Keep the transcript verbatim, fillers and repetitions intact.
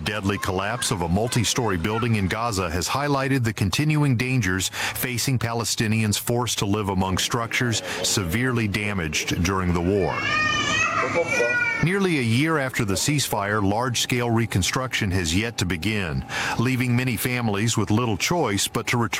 deadly collapse of a multi-story building in Gaza has highlighted the continuing dangers facing Palestinians forced to live among structures severely damaged during the war. Nearly a year after the ceasefire, large-scale reconstruction has yet to begin, leaving many families with little choice but to return